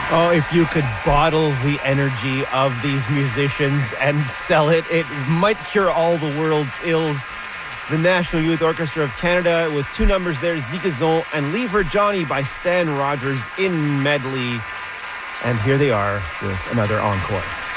Oh, if you could bottle the energy of these musicians and sell it, it might cure all the world's ills. The National Youth Orchestra of Canada with two numbers there, Zigazon and Leave Her Johnny by Stan Rogers in medley. And here they are with another encore.